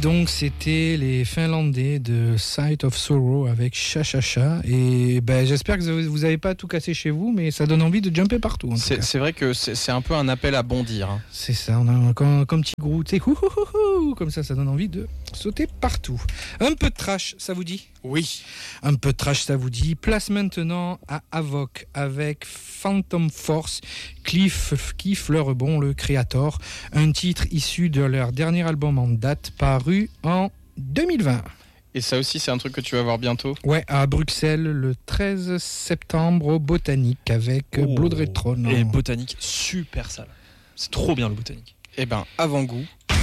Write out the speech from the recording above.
Donc c'était les Finlandais de Sight of Sorrow avec Cha Cha Cha et j'espère que vous n'avez pas tout cassé chez vous, mais ça donne envie de jumper partout. C'est vrai que c'est un peu un appel à bondir. Hein. C'est ça, on a comme petit groupe, tu sais, comme ça donne envie de sauter partout. Un peu de trash, ça vous dit ? Oui. Un peu de trash, ça vous dit. Place maintenant à Havok avec Phantom Force, qui Fleurebon, le Creator, un titre issu de leur dernier album en date, paru en 2020. Et ça aussi, c'est un truc que tu vas voir bientôt ? Ouais, à Bruxelles, le 13 septembre, au Botanique, avec Blood Red Throne. Et Botanique, super salle. C'est trop bien le Botanique. Eh ben, avant-goût.